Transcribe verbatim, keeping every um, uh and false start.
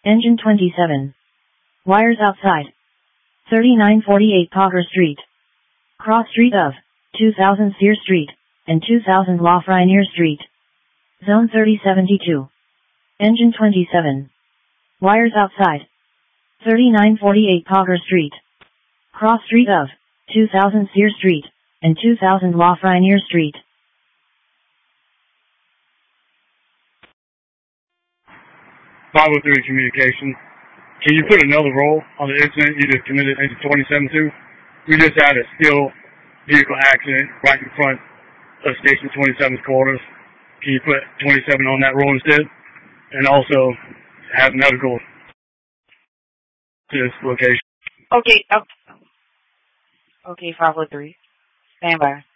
Engine twenty-seven. Wires outside. thirty-nine forty-eight Parker Street. Cross street of two thousand Sear Street and two thousand Lafreniere Street. Zone thirty seventy-two. Engine twenty-seven. Wires outside. thirty-nine forty-eight Parker Street. Cross street of two thousand Sear Street and two thousand Lafreniere Street. five oh three Communication. Can you put another role on the incident you just committed into twenty-seven to? We just had a steel vehicle accident right in front of Station twenty-seven's quarters. Can you put twenty-seven on that role instead? And also have medical to this location. Okay, okay. Okay, five oh three. Stand by.